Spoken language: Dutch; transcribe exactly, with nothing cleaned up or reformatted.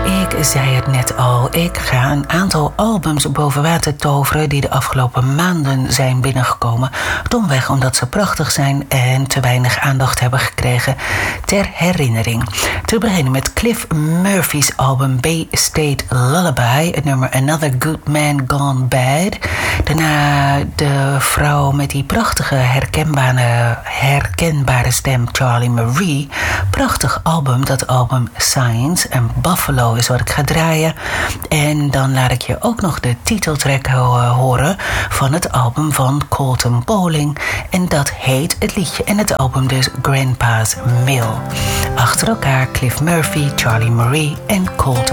Ik zei het net al, ik ga een aantal albums boven water toveren die de afgelopen maanden zijn binnengekomen. Domweg omdat ze prachtig zijn en te weinig aandacht hebben gekregen ter herinnering. Te beginnen met Cliff Murphy's album Bay State Lullaby, het nummer Another Good Man Gone Bad. Daarna de vrouw met die prachtige herkenbare, herkenbare stem Charlie Marie. Prachtig album, dat album Science en Buffalo is wat ik ga draaien. En dan laat ik je ook nog de titeltrack horen van het album van Colton Bowling. En dat heet het liedje en het album dus Grandpa's Mill. Achter elkaar Cliff Murphy, Charlie Marie en Colton